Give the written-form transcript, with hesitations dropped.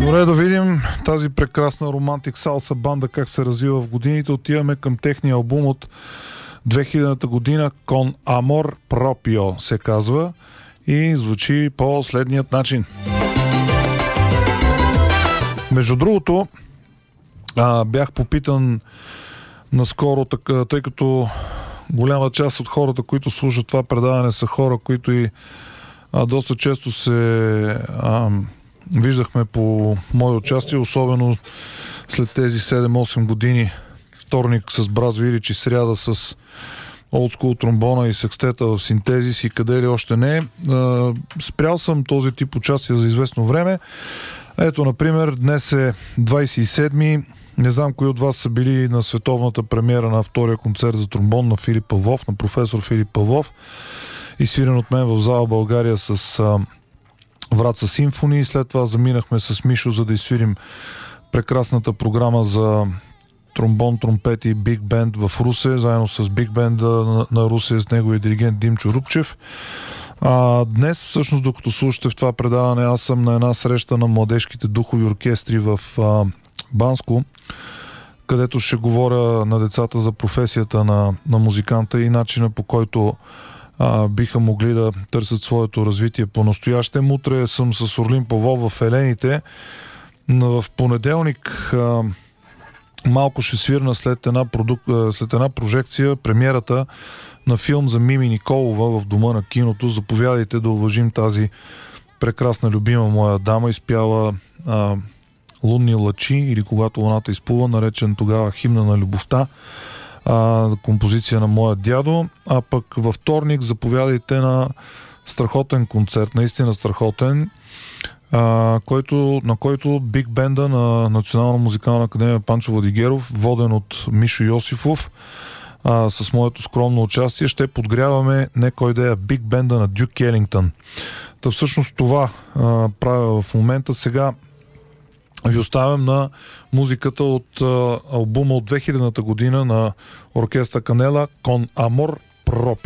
Добре, да видим тази прекрасна романтик салса банда как се развива в годините. Отиваме към техния албум от 2000-та година Con Amor Proprio се казва и звучи по следният начин. Между другото, бях попитан наскоро, тъй като голяма част от хората, които слушат това предаване, са хора, които и доста често се виждахме по мое участие, особено след тези 7-8 години. Вторник с Браз Вилич и сряда с олдскул тромбона и секстета в Синтезис и къде ли още не. Спрял съм този тип участие за известно време. Ето, например, днес е 27-ми. Не знам кои от вас са били на световната премиера на втория концерт за тромбон на Филип Павлов, на професор Филип Павлов, изсвирен от мен в зала България с Враца Симфони. След това заминахме с Мишо, за да изсвирим прекрасната програма за тромбон, тромпет и биг бенд в Русе, заедно с биг бенда на Русе, с неговия диригент Димчо Рупчев. Днес, всъщност, докато слушате в това предаване, аз съм на една среща на младежките духови оркестри в Банско, където ще говоря на децата за професията на музиканта и начина, по който биха могли да търсят своето развитие по-настоящем. Утре съм с Орлин Павлов в Елените. В понеделник малко ще свирна след една прожекция премиерата на филм за Мими Николова в Дома на киното. Заповядайте да уважим тази прекрасна любима моя дама, изпяла Лунни лъчи или Когато луната изплува, наречен тогава Химна на любовта, композиция на моя дядо. А пък във вторник заповядайте на страхотен концерт, наистина страхотен, на който биг бенда на Национална музикална академия Панчо Владигеров, воден от Мишо Йосифов, с моето скромно участие, ще подгряваме не кой да е биг бенда на Дюк Елингтън. Та всъщност това правя в момента. Сега ви оставям на музиката от албума от 2000-та година на оркестър Канела Con Amor Proprio.